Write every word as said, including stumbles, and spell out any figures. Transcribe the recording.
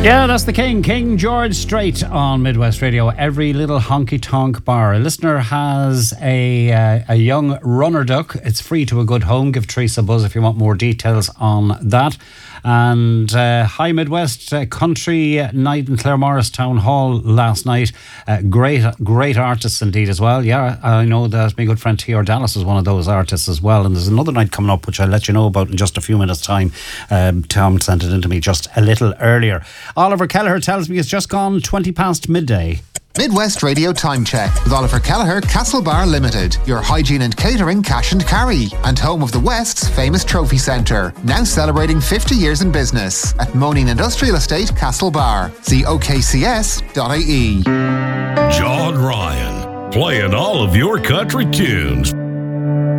Yeah, that's the King, King George Strait on Midwest Radio. Every little honky-tonk bar. A listener has a uh, a young runner duck. It's free to a good home. Give Teresa a buzz if you want more details on that. And uh, Hi Midwest uh, Country Night in Claremorris Town Hall last night. Uh, great, great artists indeed as well. Yeah, I know that my good friend T R Dallas is one of those artists as well. And there's another night coming up which I'll let you know about in just a few minutes' time. Um, Tom sent it in to me just a little earlier. Oliver Kelleher tells me it's just gone twenty past midday. Midwest Radio Time Check with Oliver Kelleher, Castlebar Limited, your hygiene and catering cash and carry, and home of the West's famous trophy centre, now celebrating fifty years in business at Moaning Industrial Estate, Castlebar. See O K C S dot I E. John Ryan, playing all of your country tunes.